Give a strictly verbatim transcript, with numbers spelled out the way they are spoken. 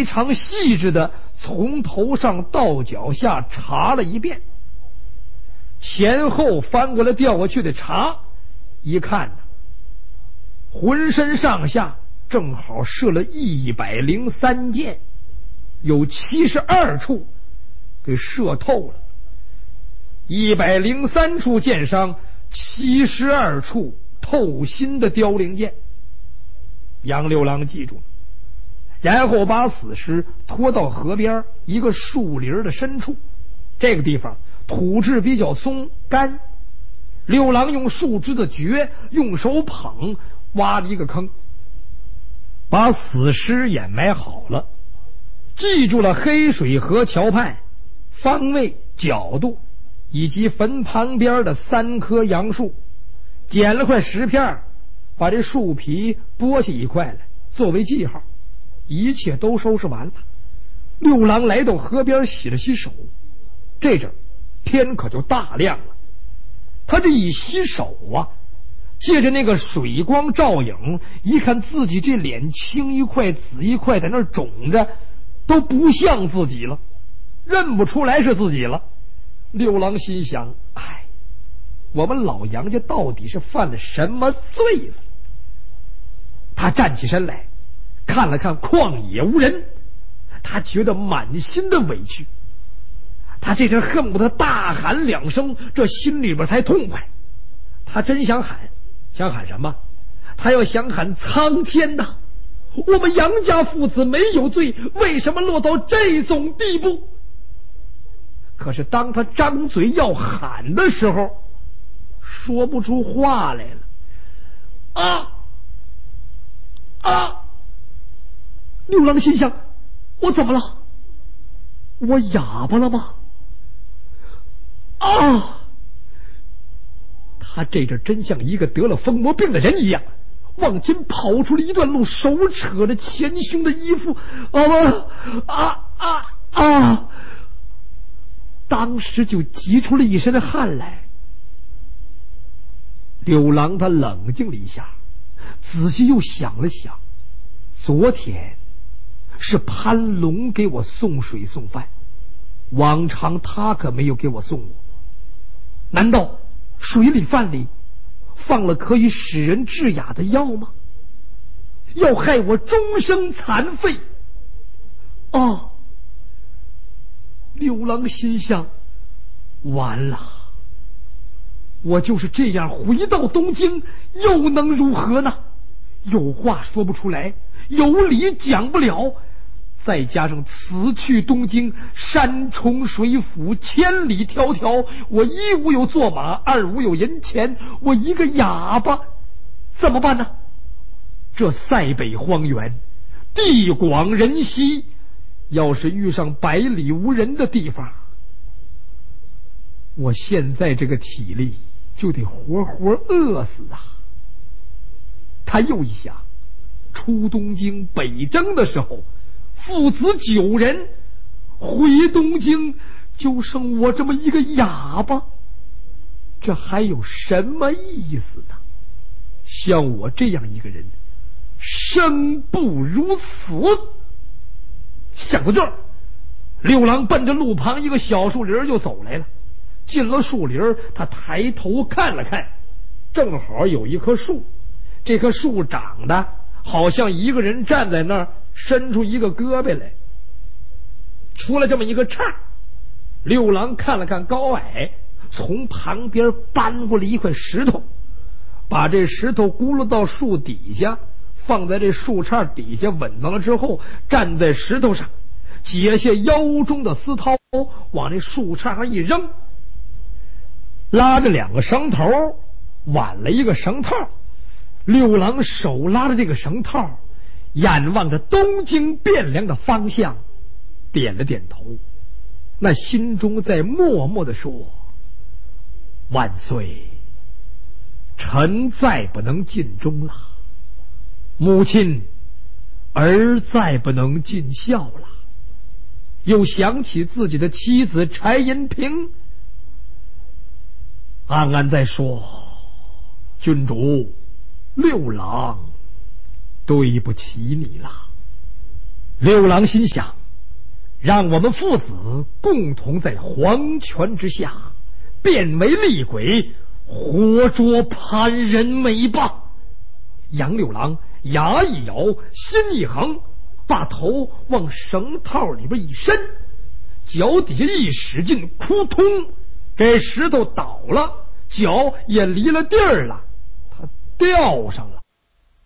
非常细致的从头上到脚下查了一遍，前后翻过来调过去的查，一看呢，浑身上下正好射了一百零三箭，有七十二处给射透了，一百零三处箭伤，七十二处透心的凋零箭。杨六郎记住了，然后把死尸拖到河边一个树林的深处，这个地方土质比较松干，六郎用树枝的橛，用手捧，挖了一个坑，把死尸掩埋好了，记住了黑水河桥畔方位角度以及坟旁边的三棵杨树，捡了块石片，把这树皮剥下一块来作为记号，一切都收拾完了。六郎来到河边洗了洗手，这阵天可就大亮了。他这一洗手啊，借着那个水光照影，一看自己这脸青一块紫一块在那肿着，都不像自己了，认不出来是自己了。六郎心想，哎，我们老杨家到底是犯了什么罪了？他站起身来，看了看旷野无人，他觉得满心的委屈，他这阵恨不得大喊两声，这心里边才痛快。他真想喊，想喊什么？他要想喊苍天呐，我们杨家父子没有罪，为什么落到这种地步？可是当他张嘴要喊的时候，说不出话来了。啊啊！六郎心想，我怎么了？我哑巴了吗？啊！他这阵真像一个得了疯魔病的人一样，往前跑出了一段路，手扯着前胸的衣服，啊啊啊啊！当时就急出了一身的汗来。柳郎他冷静了一下，仔细又想了想，昨天是潘龙给我送水送饭，往常他可没有给我送我，难道水里饭里放了可以使人治哑的药吗？要害我终生残废？哦，六郎心想，完了，我就是这样回到东京又能如何呢？有话说不出来，有理讲不了，再加上此去东京山重水复，千里迢迢，我一无有坐马，二无有银钱，我一个哑巴怎么办呢？这塞北荒原地广人稀，要是遇上百里无人的地方，我现在这个体力就得活活饿死啊！他又一想，出东京北征的时候，父子九人，回东京就剩我这么一个哑巴，这还有什么意思呢？像我这样一个人，生不如死。想到这儿，六郎奔着路旁一个小树林就走来了。进了树林，他抬头看了看，正好有一棵树，这棵树长得好像一个人站在那儿，伸出一个胳膊来，出了这么一个叉。六郎看了看高矮，从旁边搬过了一块石头，把这石头咕噜到树底下，放在这树杈底下稳当了之后，站在石头上，解下腰中的丝绦，往这树杈上一扔，拉着两个绳头，挽了一个绳套。六郎手拉着这个绳套，眼望着东京汴梁的方向，点了点头，那心中在默默地说：万岁，臣再不能尽忠了，母亲，儿再不能尽孝了。又想起自己的妻子柴银平，暗暗在说：君主，六郎对不起你了。 六郎心想，让我们父子共同在黄泉之下变为厉鬼，活捉潘仁美吧。杨六郎牙一咬，心一横，把头往绳套里边一伸，脚底下一使劲，扑通，这石头倒了，脚也离了地儿了，他吊上了。